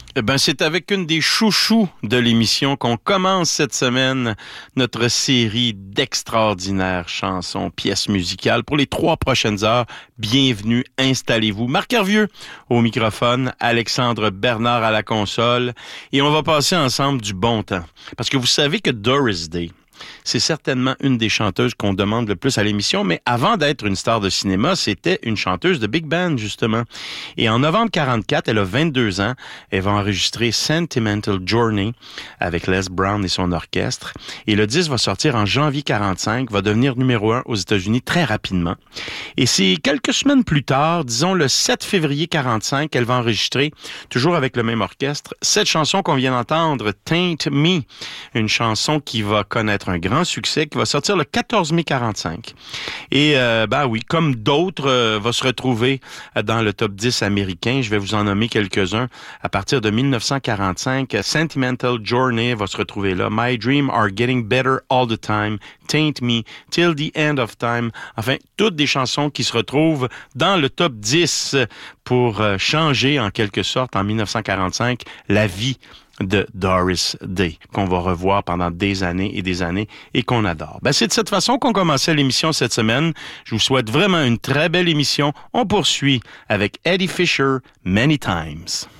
Eh ben, c'est avec une des chouchous de l'émission qu'on commence cette semaine notre série d'extraordinaires chansons, pièces musicales pour les 3 prochaines heures. Bienvenue, installez-vous. Marc Hervieux au microphone, Alexandre Bernard à la console et on va passer ensemble du bon temps. Parce que vous savez que Doris Day, c'est certainement une des chanteuses qu'on demande le plus à l'émission, mais avant d'être une star de cinéma, c'était une chanteuse de big band, justement. Et en novembre 44, elle a 22 ans, elle va enregistrer Sentimental Journey avec Les Brown et son orchestre. Et le disque va sortir en janvier 45, va devenir numéro 1 aux États-Unis très rapidement. Et c'est quelques semaines plus tard, disons le 7 février 45, elle va enregistrer, toujours avec le même orchestre, cette chanson qu'on vient d'entendre, Taint Me, une chanson qui va connaître un grand succès, qui va sortir le 14 mai 45. Et oui, comme d'autres, va se retrouver dans le top 10 américain. Je vais vous en nommer quelques-uns. À partir de 1945, Sentimental Journey va se retrouver là. My Dreams Are Getting Better All the Time, Taint Me, Till the End of Time. Enfin, toutes des chansons qui se retrouvent dans le top 10 pour changer en quelque sorte en 1945 la vie de Doris Day, qu'on va revoir pendant des années et qu'on adore. C'est de cette façon qu'on commençait l'émission cette semaine. Je vous souhaite vraiment une très belle émission. On poursuit avec Eddie Fisher, Many Times.